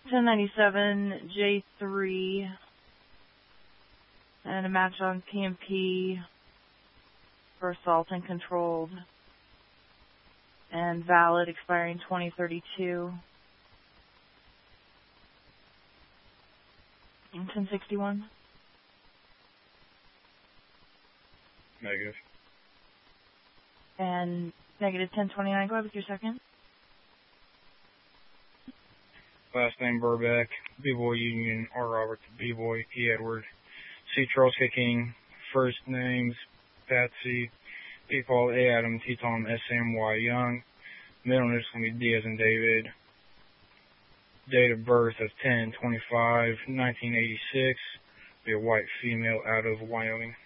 1097 J3 and a match on PMP for assault and controlled and valid expiring 2032. 1061. Negative. And negative 1029. Go ahead with your second. Last name Burbeck, B-Boy Union, R. Robert, B-Boy, E. Edward, C. Charles K. King. First names Patsy, P. Paul, A. Adam, T. Tom, S. M. Y. Young. Middle name is going to be D as in David. Date of birth of 10/25/1986. Be a white female out of Wyoming.